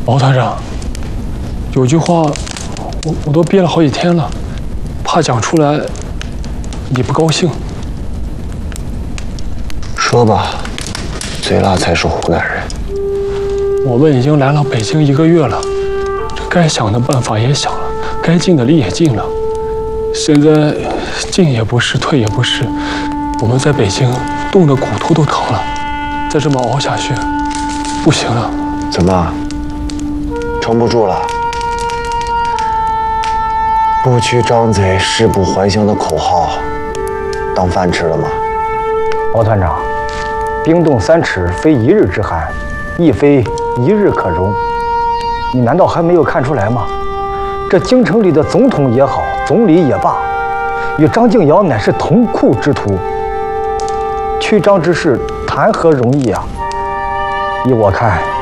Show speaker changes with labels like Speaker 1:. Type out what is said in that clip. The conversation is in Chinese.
Speaker 1: 毛团长，有句话我都憋了好几天了，怕讲出来你不高兴。
Speaker 2: 说吧，嘴辣才是湖南人。
Speaker 1: 我们已经来了北京1个月了，这该想的办法也想了，该尽的力也尽了，现在进也不是，退也不是，我们在北京冻得骨头都疼了，再这么熬下去，不行了。
Speaker 2: 怎么，撑不住了？不屈张贼，誓不还乡的口号，当饭吃了吗？
Speaker 3: 毛团长，冰冻3尺非一日之寒，亦非一日可容。你难道还没有看出来吗？这京城里的总统也好，总理也罢，与张敬尧乃是同库之徒。屈张之事谈何容易啊！依我看，